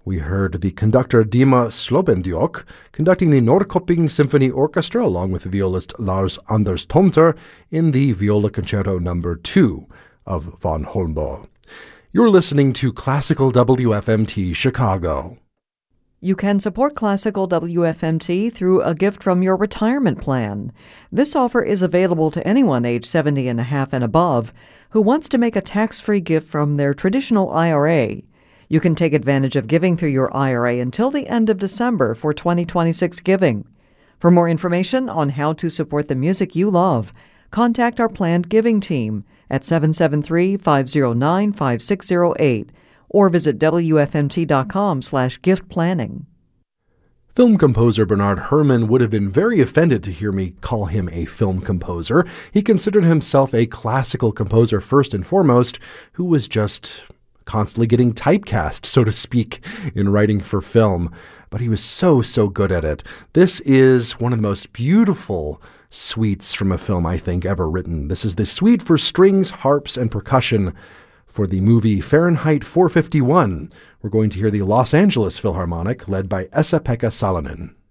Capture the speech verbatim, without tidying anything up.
We heard the conductor Dima Slobendiok conducting the Norrköping Symphony Orchestra along with violist Lars Anders Tomter in the Viola Concerto number two of von Holmboe. You're listening to Classical W F M T Chicago. You can support Classical W F M T through a gift from your retirement plan. This offer is available to anyone age seventy and a half and above who wants to make a tax-free gift from their traditional I R A. You can take advantage of giving through your I R A until the end of December for twenty twenty-six giving. For more information on how to support the music you love, contact our planned giving team at seven seven three, five zero nine, five six zero eight or visit W F M T dot com slash gift planning. Film composer Bernard Herrmann would have been very offended to hear me call him a film composer. He considered himself a classical composer first and foremost, who was just constantly getting typecast, so to speak, in writing for film. But he was so, so good at it. This is one of the most beautiful suites from a film, I think, ever written. This is the suite for strings, harps, and percussion for the movie Fahrenheit four fifty-one. We're going to hear the Los Angeles Philharmonic, led by Esa-Pekka Salonen.